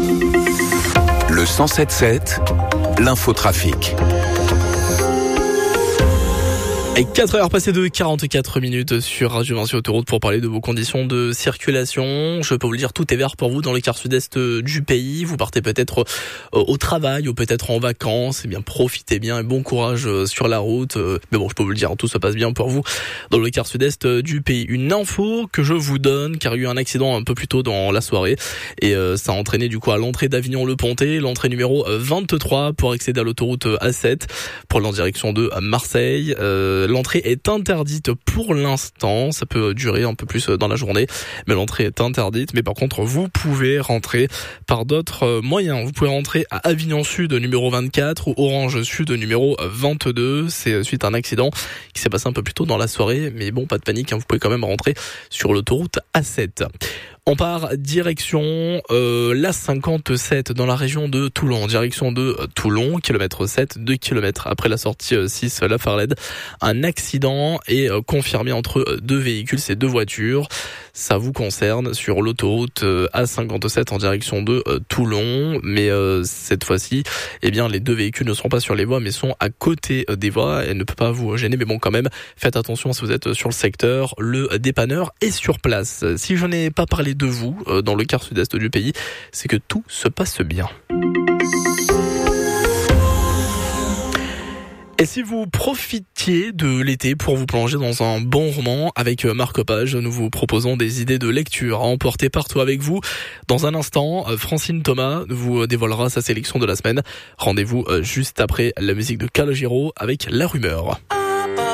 Le 107.7, l'infotrafic. Et 4 heures passées de 44 minutes sur Radio Vinci Autoroute pour parler de vos conditions de circulation. Je peux vous le dire, tout est vert pour vous dans le quart sud-est du pays. Vous partez peut-être au travail ou peut-être en vacances. Eh bien, profitez bien et bon courage sur la route. Mais bon, je peux vous le dire, tout se passe bien pour vous dans le quart sud-est du pays. Une info que je vous donne, car il y a eu un accident un peu plus tôt dans la soirée. Et ça a entraîné du coup à l'entrée d'Avignon-le-Pontet, l'entrée numéro 23 pour accéder à l'autoroute A7 pour aller en direction de Marseille. L'entrée est interdite pour l'instant, ça peut durer un peu plus dans la journée, mais l'entrée est interdite. Mais par contre, vous pouvez rentrer par d'autres moyens. Vous pouvez rentrer à Avignon Sud numéro 24 ou Orange Sud numéro 22. C'est suite à un accident qui s'est passé un peu plus tôt dans la soirée, mais bon, pas de panique, vous pouvez quand même rentrer sur l'autoroute A7. On part direction la 57 dans la région de Toulon, direction de Toulon, kilomètre 7, 2 km après la sortie 6 La Farlède. Un accident est confirmé entre deux véhicules, c'est deux voitures. Ça vous concerne sur l'autoroute A57 en direction de Toulon, mais cette fois-ci, eh bien les deux véhicules ne seront pas sur les voies mais sont à côté des voies et ne peut pas vous gêner. Mais bon, quand même, faites attention si vous êtes sur le secteur. Le dépanneur est sur place. Si je n'ai pas parlé de vous dans le quart sud-est du pays, c'est que tout se passe bien. Et si vous profitiez de l'été pour vous plonger dans un bon roman avec Marc Page, nous vous proposons des idées de lecture à emporter partout avec vous. Dans un instant, Francine Thomas vous dévoilera sa sélection de la semaine. Rendez-vous juste après la musique de Calogero avec La Rumeur.